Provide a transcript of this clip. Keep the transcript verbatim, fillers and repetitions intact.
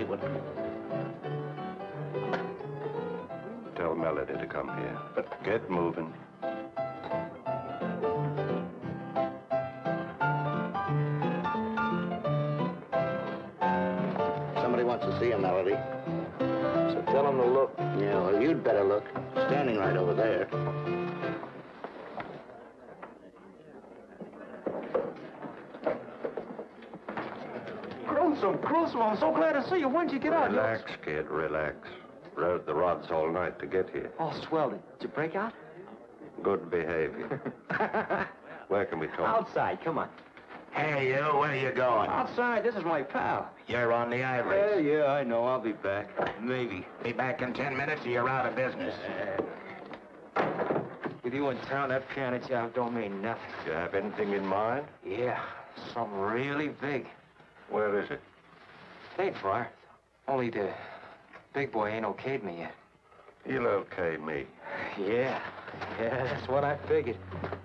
Hollywood. Tell Melody to come here. But get moving. Somebody wants to see you, Melody. So tell him to look. Yeah, well, you'd better look. Standing right over there. Gruesome, gruesome. I'm so glad to see you. When'd you get out? Relax, kid, relax. Rode the rods all night to get here. Oh, swell. Did you break out? Good behavior. Where can we talk? Outside, come on. Hey, you, where are you going? Outside, this is my pal. You're on the Yeah, ivories. yeah, I know. I'll be back. Maybe. Be back in ten minutes or you're out of business. With you in town, that piano job don't mean nothing. Do you have anything in mind? Yeah, something really big. Where is it? Ain't far. Only the big boy ain't okayed me yet. He'll okay me. Yeah, yeah, that's what I figured.